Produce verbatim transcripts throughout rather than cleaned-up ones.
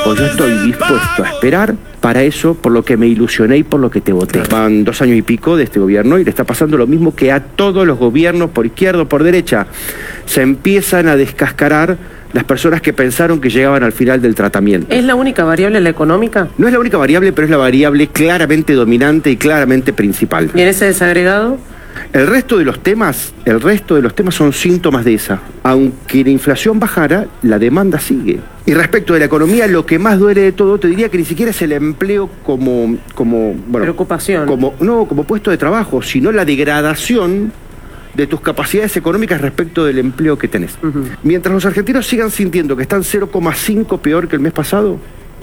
tiempo yo estoy dispuesto a esperar para eso, por lo que me ilusioné y por lo que te voté? Van dos años y pico de este gobierno y le está pasando lo mismo que a todos los gobiernos, por izquierda o por derecha. Se empiezan a descascarar las personas que pensaron que llegaban al final del tratamiento. ¿Es la única variable la económica? No es la única variable, pero es la variable claramente dominante y claramente principal. ¿Y en ese desagregado? El resto de los temas, el resto de los temas son síntomas de esa. Aunque la inflación bajara, la demanda sigue. Y respecto de la economía, lo que más duele de todo, te diría que ni siquiera es el empleo como, como, bueno, preocupación. Como, no, como puesto de trabajo, sino la degradación de tus capacidades económicas respecto del empleo que tenés. Uh-huh. Mientras los argentinos sigan sintiendo que están cero coma cinco peor que el mes pasado,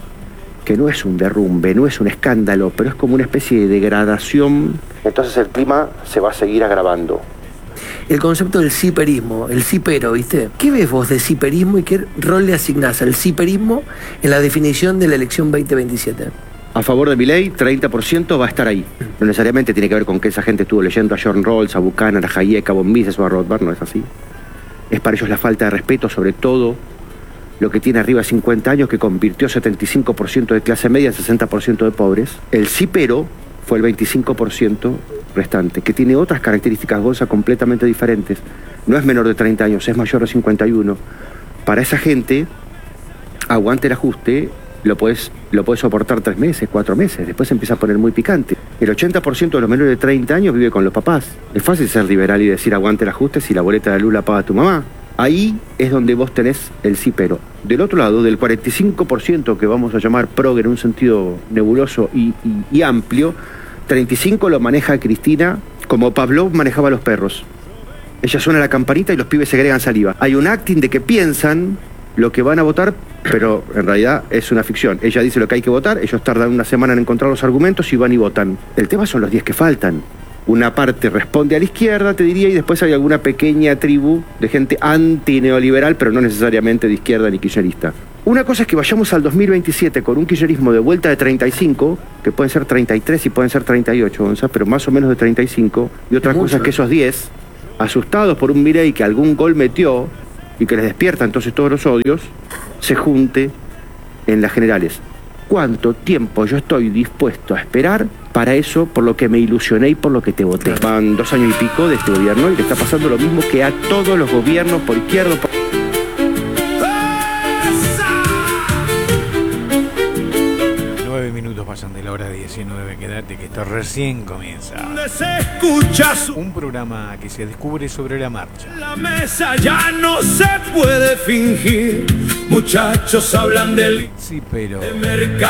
que no es un derrumbe, no es un escándalo, pero es como una especie de degradación, entonces el clima se va a seguir agravando. El concepto del ciperismo, el cipero, ¿viste? ¿Qué ves vos de ciperismo y qué rol le asignás al ciperismo en la definición de la elección veinte veintisiete? A favor de Milei, treinta por ciento va a estar ahí. No necesariamente tiene que ver con que esa gente estuvo leyendo a John Rawls, a Buchanan, a Hayek, a von Mises o a Rothbard, no es así. Es para ellos la falta de respeto, sobre todo lo que tiene arriba de cincuenta años, que convirtió setenta y cinco por ciento de clase media en sesenta por ciento de pobres. El cipero fue el veinticinco por ciento restante, que tiene otras características bolsa completamente diferentes. No es menor de treinta años, es mayor de cincuenta y uno. Para esa gente, aguante el ajuste, lo puedes, lo puedes soportar tres meses, cuatro meses, después se empieza a poner muy picante. El ochenta por ciento de los menores de treinta años vive con los papás. Es fácil ser liberal y decir aguante el ajuste si la boleta de luz la paga tu mamá. Ahí es donde vos tenés el cipero. Del otro lado, del cuarenta y cinco por ciento que vamos a llamar progre en un sentido nebuloso y, y, y amplio, treinta y cinco por ciento lo maneja Cristina como Pavlov manejaba a los perros. Ella suena la campanita y los pibes segregan saliva. Hay un acting de que piensan lo que van a votar, pero en realidad es una ficción. Ella dice lo que hay que votar, ellos tardan una semana en encontrar los argumentos y van y votan. El tema son los diez que faltan. Una parte responde a la izquierda, te diría, y después hay alguna pequeña tribu de gente antineoliberal, pero no necesariamente de izquierda ni kirchnerista. Una cosa es que vayamos al dos mil veintisiete con un kirchnerismo de vuelta de treinta y cinco, que pueden ser treinta y tres y pueden ser treinta y ocho, Gonza, pero más o menos de treinta y cinco. Y otra cosa es que esos diez, asustados por un Milei que algún gol metió y que les despierta entonces todos los odios, se junte en las generales. ¿Cuánto tiempo yo estoy dispuesto a esperar para eso, por lo que me ilusioné y por lo que te voté? Van dos años y pico de este gobierno y le está pasando lo mismo que a todos los gobiernos, por izquierda, por... Nueve minutos pasan de la hora diecinueve, quédate que esto recién comienza. Un programa que se descubre sobre la marcha. La mesa ya no se puede fingir. Muchachos hablan del sí, pero de mercado.